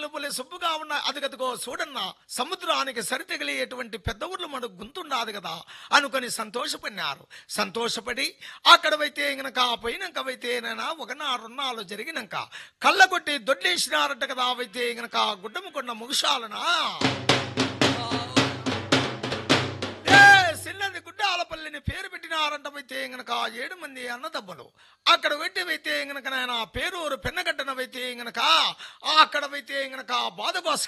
నీళ్ళు పోలే సుబ్బుగా ఉన్న అదిగదిగో చూడన్న సముద్రానికి సరితగిలేటువంటి పెద్ద ఊర్లు మనకు గుంతుండాది కదా అనుకొని సంతోషపడినారు. సంతోషపడి అక్కడవైతే గనక పోయినాకవైతే నైనా ఒకనారున్నాళ్ళు జరిగినాక కళ్ళగొట్టి దొడ్లేసినారంట కదా. అవైతే గనక గుడ్డముకున్న ముగుషాలనా చిన్నది గుడ్డాలపల్లిని పేరు పెట్టినారంటవైతే గనక 7 మంది అన్నదమ్ములు. అక్కడ పెట్టివైతే గనక నాయన పేరూరు పెన్నగడ్డనవైతే గనక అక్కడవైతే గనక బాధబాస్